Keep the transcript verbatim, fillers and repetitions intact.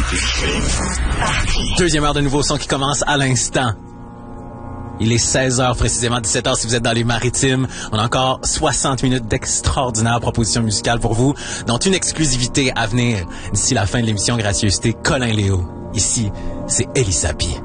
Deuxième heure de nouveau son qui commence à l'instant. Il est seize heures précisément, dix-sept heures si vous êtes dans les Maritimes. On a encore soixante minutes d'extraordinaires propositions musicales pour vous, dont une exclusivité à venir d'ici la fin de l'émission. Gracieuseté Colin Léo. Ici, c'est Elie Sapi.